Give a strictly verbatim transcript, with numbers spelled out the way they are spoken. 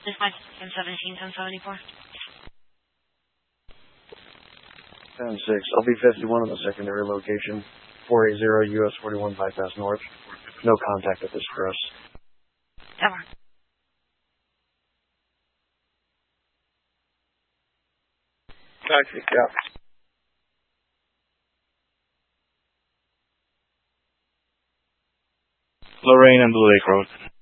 This might M seventeen, ten seventy-four. ten six, I'll be fifty-one on the secondary location. four eighty U S forty-one bypass north. No contact at this address. Ever. Taxi, yeah. Lorraine and Blue Lake Road.